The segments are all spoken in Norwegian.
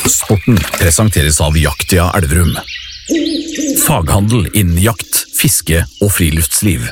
Sporten presenteres av Jaktia Elverum. Faghandel innen jakt, fiske og friluftsliv.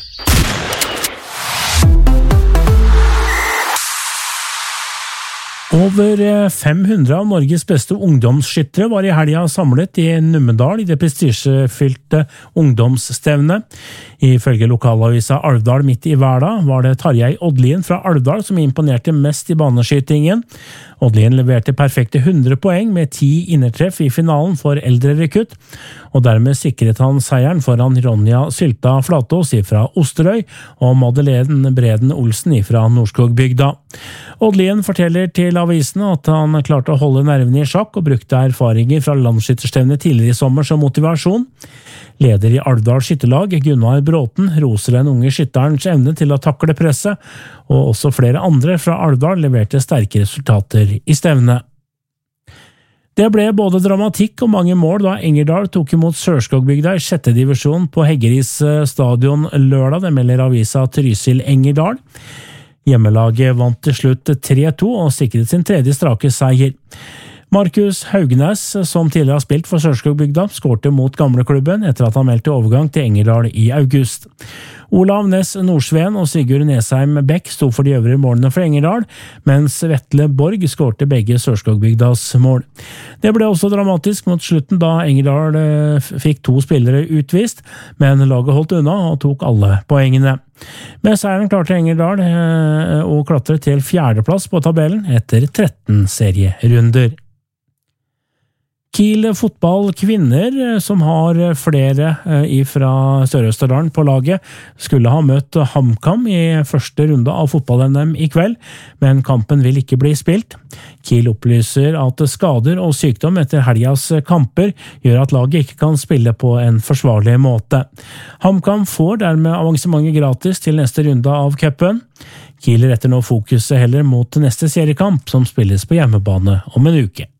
Over 500 av Norges beste ungdomsskyttere var i helga samlet i Numedal i det prestisjefylte ungdomsstevnet. Ifølge lokalavisa Alvdal midt i Verda var det Tarjei Oddlien fra Alvdal som imponerte mest i baneskytingen. Oddlien leverte perfekte 100 poeng med 10 innertreff i finalen for eldre rekrutt, og dermed sikret han seieren foran Ronja Sylta Flatås fra Osterøy og Madeleine Breden Olsen fra Nordskogbygda. Oddlien forteller til avisene at han klarte å holde nervene i sjakk og brukte erfaringer fra landsskytterstevnet tidligere i sommer som motivasjon. Leder i Alvdal skytterlag, Gunnar Bråten, roser den unge skytterens evne til å takle presset, og også flere andre fra Alvdal leverte sterke resultater i stevnet. Det ble både dramatikk og mange mål da Engerdal tok imot Sørskogbygda i 6. divisjon på Heggeris stadion lørdag, det melder avisa Trysil Engerdal. Hjemmelaget vant til slutt 3-2 og sikret sin tredje strake seier. Markus Haugnes, som tidligere har spilt for Sørskogbygda, skårte mot gamleklubben etter at han meldte overgang til Engerdal i august. Olav Næss Nordsveen og Sigurd Nesheim Bæk sto for de øvrige målene for Engerdal, mens Vetle Borg skårte begge Sørskogbygdas mål. Det ble også dramatisk mot slutten da Engerdal fikk 2 spillere utvist, men laget holdt unna og tok alle poengene. Med seieren klarte Engerdal å klatre til 4. plass på tabellen etter 13 serierunder. Kiel fotball kvinner, som har flere fra Sør-Østerdalen på laget, skulle ha møtt HamKam i første runde av fotball-NM i kveld, men kampen vil ikke bli spilt. Kiel opplyser at skader og sykdom etter helgas kamper gjør at laget ikke kan spille på en forsvarlig måte. HamKam får dermed avansementet gratis til neste runde av cupen. Kiel retter nå fokuset heller mot neste seriekamp, som spilles på hjemmebane om en uke.